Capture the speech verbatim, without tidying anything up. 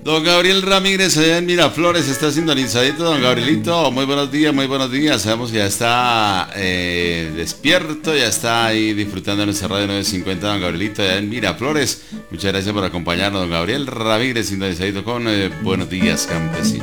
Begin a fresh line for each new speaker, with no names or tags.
Don Gabriel Ramírez, allá en Miraflores, está sintonizadito, don Gabrielito. Muy buenos días, muy buenos días. Sabemos que ya está eh, despierto, ya está ahí disfrutando de nuestra radio novecientos cincuenta, don Gabrielito, allá en Miraflores. Muchas gracias por acompañarnos, don Gabriel Ramírez, sintonizadito con eh, Buenos Días, Campesino.